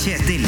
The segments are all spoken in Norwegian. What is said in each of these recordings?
Kjetil.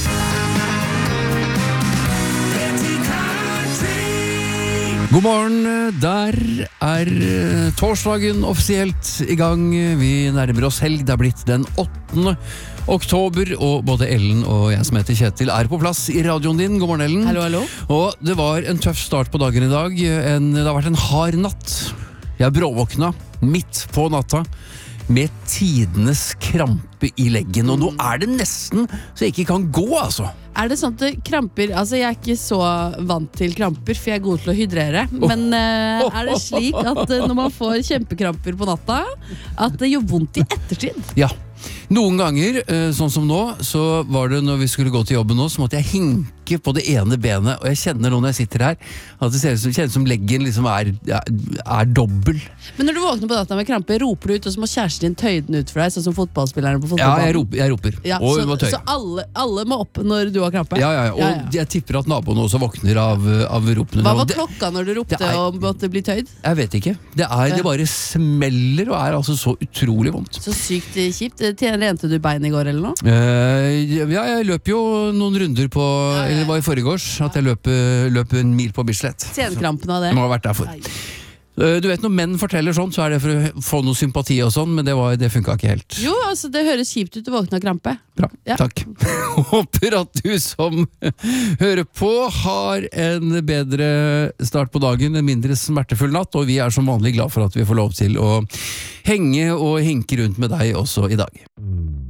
God morgen, der torsdagen offisielt i gang. Vi nærmer oss helg, det er blitt den 8. oktober, og både Ellen og jeg som heter Kjetil på plass i radioen din. God morgen, Ellen. Hallo, hallo. Og det var en tøff start på dagen i dag. Det har vært en hard natt. Jeg bråvåkna midt på natta med tidenes krampe i leggen, og nå det nesten så jeg ikke kan gå, altså. Det sånn at kramper, altså jeg ikke så vant til kramper, for jeg god til å hydrere, men det slik at når man får kjempekramper på natta, at det gjør vondt i ettertid? Ja, noen ganger, sånn som nå, så var det når vi skulle gå til jobben nå, så måtte jeg hinke på det ene benet, og jeg kjenner nå når jeg sitter her, at det kjennes som leggen liksom dobbel. Men når du våkner på natta med kramper, roper du ut, og så må kjæresten din tøye den ut for deg, sånn som fotballspillerne på fotballbanen? Ja, jeg roper. Ja, og hun må tøye. Så alle må opp når du har krampe? Ja, og jeg tipper at naboen også våkner av ropene. Hva var klokka når du ropte og måtte bli tøyd? Jeg vet ikke. Det bare smeller og altså så utrolig vondt. Så sykt kjipt. Trente du bein i går eller noe? Ja, jeg løp jo noen runder på, eller det var i forgårs, at jeg løp en mil på Bislett. Senkrampen av det? Det må ha vært derfor. Du vet, når menn forteller sånt, så det for å få noe sympati og sånn, men det funket ikke helt. Jo, altså det høres kjipt ut å våkne av krampe. Bra, takk. Håper at du som hører på har en bedre start på dagen, en mindre smertefull natt, og vi som vanlig glad for at vi får lov til å henge og hinke rundt med deg også i dag.